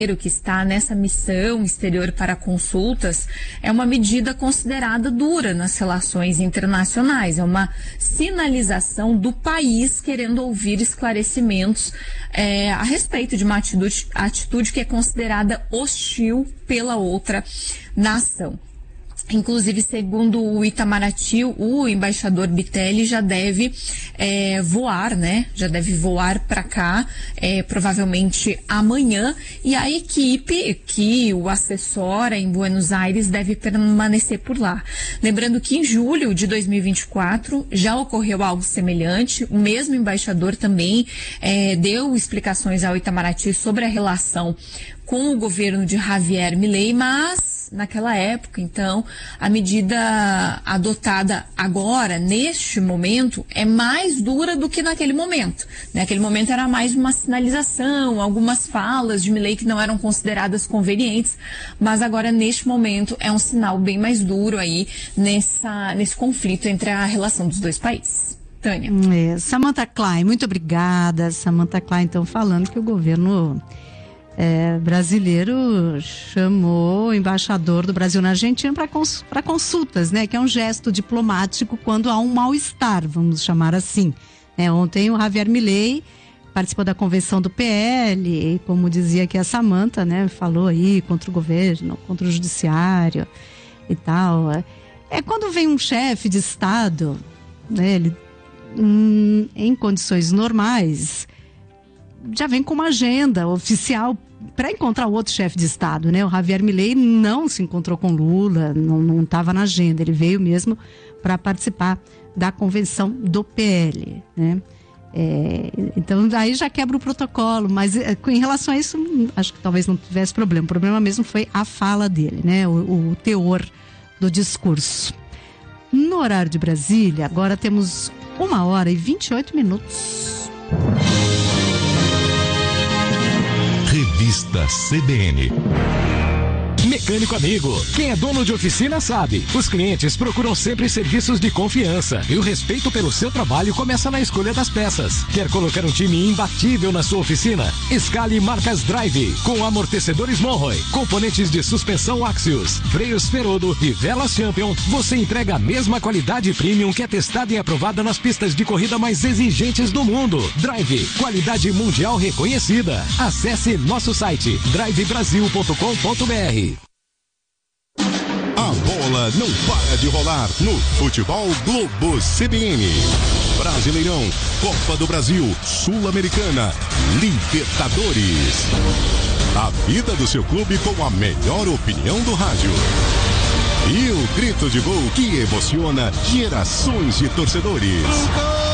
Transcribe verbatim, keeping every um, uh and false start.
que está nessa missão exterior para consultas é uma medida considerada dura nas relações internacionais. É uma sinalização do país querendo ouvir esclarecimentos é, a respeito de uma atitude, atitude que é considerada hostil pela outra nação. Inclusive, segundo o Itamaraty, o embaixador Bitelli já deve é, voar, né? Já deve voar para cá, é, provavelmente amanhã. E a equipe que o assessora em Buenos Aires deve permanecer por lá. Lembrando que em julho de dois mil e vinte e quatro já ocorreu algo semelhante. O mesmo embaixador também é, deu explicações ao Itamaraty sobre a relação com o governo de Javier Milei, mas naquela época, então, a medida adotada agora, neste momento, é mais dura do que naquele momento. Naquele momento era mais uma sinalização, algumas falas de Milei que não eram consideradas convenientes, mas agora, neste momento, é um sinal bem mais duro aí nessa, nesse conflito entre a relação dos dois países. Tânia. É, Samantha Klein, muito obrigada. Samantha Klein, então, falando que o governo É, brasileiro chamou o embaixador do Brasil na Argentina para cons, para consultas, né? Que é um gesto diplomático quando há um mal-estar, vamos chamar assim. É, ontem o Javier Milei participou da convenção do P L e, como dizia aqui a Samantha, né? Falou aí contra o governo, contra o judiciário e tal. É, é quando vem um chefe de Estado, né? Ele, hum, em condições normais, já vem com uma agenda oficial para encontrar o outro chefe de Estado, né? O Javier Milei não se encontrou com Lula, não estava na agenda, ele veio mesmo para participar da convenção do P L, né? É, então aí já quebra o protocolo, mas é, em relação a isso, acho que talvez não tivesse problema. O problema mesmo foi a fala dele, né? O, o teor do discurso. No horário de Brasília, agora temos uma hora e vinte e oito minutos. Revista C B N. Mecânico amigo, quem é dono de oficina sabe. Os clientes procuram sempre serviços de confiança e o respeito pelo seu trabalho começa na escolha das peças. Quer colocar um time imbatível na sua oficina? Escale marcas Drive, com amortecedores Monroe, componentes de suspensão Axios, freios Ferodo e velas Champion. Você entrega a mesma qualidade premium que é testada e aprovada nas pistas de corrida mais exigentes do mundo. Drive, qualidade mundial reconhecida. Acesse nosso site drive brasil ponto com ponto br. A bola não para de rolar no Futebol Globo C B N. Brasileirão, Copa do Brasil, Sul-Americana, Libertadores. A vida do seu clube com a melhor opinião do rádio. E o grito de gol que emociona gerações de torcedores.